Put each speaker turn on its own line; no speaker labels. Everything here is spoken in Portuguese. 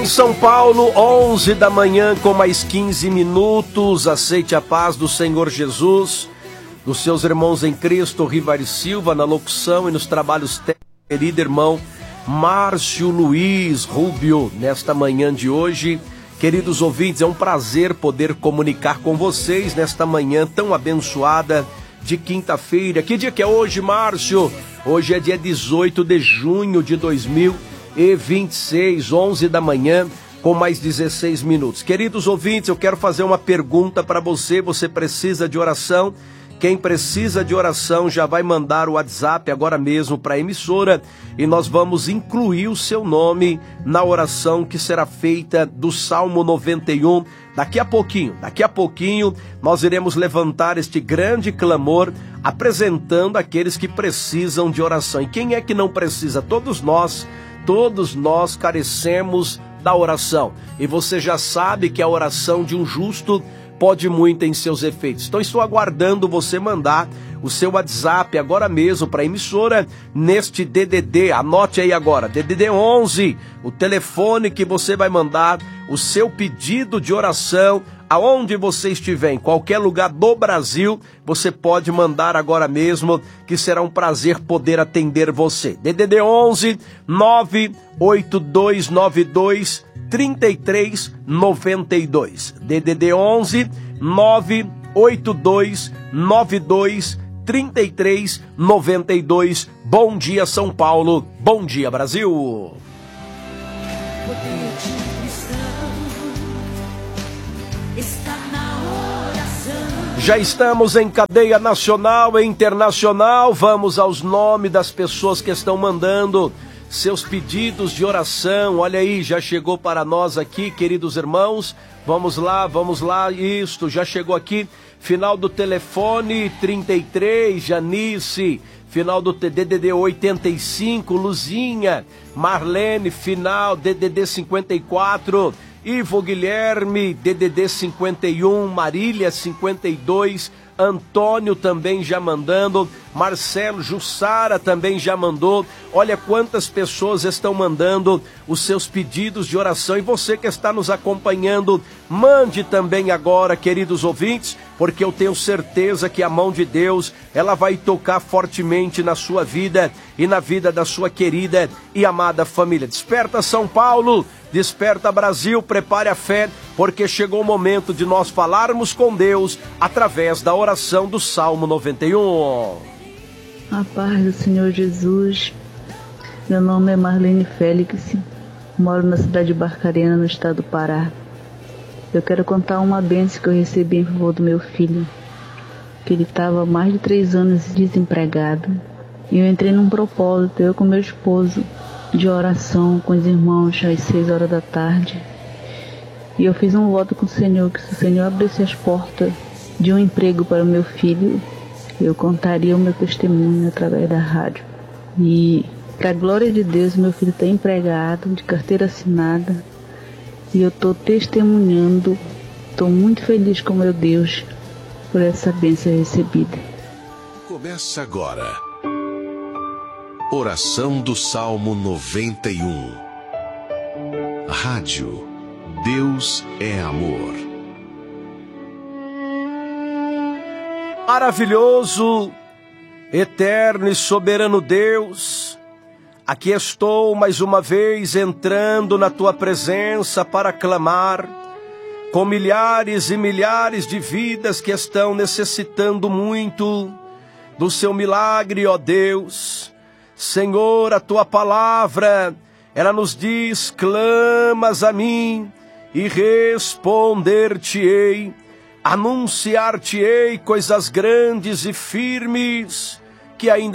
Em São Paulo, 11 da manhã com mais 15 minutos, aceite a paz do Senhor Jesus, dos seus irmãos em Cristo, Rivari Silva, na locução e nos trabalhos técnicos, querido irmão Márcio Luiz Rubio, nesta manhã de hoje. Queridos ouvintes, é um prazer poder comunicar com vocês nesta manhã tão abençoada de quinta-feira. Que dia que é hoje, Márcio? Hoje é dia 18 de junho de 2026, 11 da manhã, com mais 16 minutos. Queridos ouvintes, eu quero fazer uma pergunta para você. Você precisa de oração? Quem precisa de oração já vai mandar o WhatsApp agora mesmo para a emissora e nós vamos incluir o seu nome na oração que será feita do Salmo 91. Daqui a pouquinho nós iremos levantar este grande clamor apresentando aqueles que precisam de oração. E quem é que não precisa? Todos nós carecemos da oração. E você já sabe que a oração de um justo pode muito em seus efeitos. Então estou aguardando você mandar o seu WhatsApp agora mesmo para a emissora neste DDD, anote aí agora, DDD 11, o telefone que você vai mandar o seu pedido de oração, aonde você estiver, em qualquer lugar do Brasil, você pode mandar agora mesmo, que será um prazer poder atender você. DDD 11 98292 3392. DDD 11 98292 3392. Bom dia, São Paulo. Bom dia, Brasil. Já estamos em cadeia nacional e internacional. Vamos aos nomes das pessoas que estão mandando seus pedidos de oração. Olha aí, já chegou para nós aqui, queridos irmãos. Vamos lá, isto, já chegou aqui. Final do telefone 33, Janice. Final do DDD 85, Luzinha. Marlene, final DDD 54. Ivo Guilherme, DDD 51. Marília 52. Antônio também já mandando, Marcelo Jussara também já mandou. Olha quantas pessoas estão mandando os seus pedidos de oração. E você que está nos acompanhando, mande também agora, queridos ouvintes, porque eu tenho certeza que a mão de Deus, ela vai tocar fortemente na sua vida e na vida da sua querida e amada família. Desperta, São Paulo! Desperta, Brasil, prepare a fé, porque chegou o momento de nós falarmos com Deus através da oração do Salmo 91.
A paz do Senhor Jesus. Meu nome é Marlene Félix, moro na cidade de Barcarena, no estado do Pará. Eu quero contar uma bênção que eu recebi em favor do meu filho, que ele estava há mais de 3 anos desempregado. E eu entrei num propósito, eu com meu esposo, de oração com os irmãos às 6 horas da tarde. E eu fiz um voto com o Senhor, que se o Senhor abrisse as portas de um emprego para o meu filho, eu contaria o meu testemunho através da rádio. E, para a glória de Deus, meu filho está empregado, de carteira assinada, e eu estou testemunhando, estou muito feliz com meu Deus por essa bênção recebida.
Começa agora. Oração do Salmo 91. Rádio Deus é Amor.
Maravilhoso, eterno e soberano Deus, aqui estou mais uma vez entrando na tua presença para clamar com milhares e milhares de vidas que estão necessitando muito do seu milagre, ó Deus. Senhor, a tua palavra, ela nos diz: clamas a mim e responder-te-ei, anunciar-te-ei coisas grandes e firmes que ainda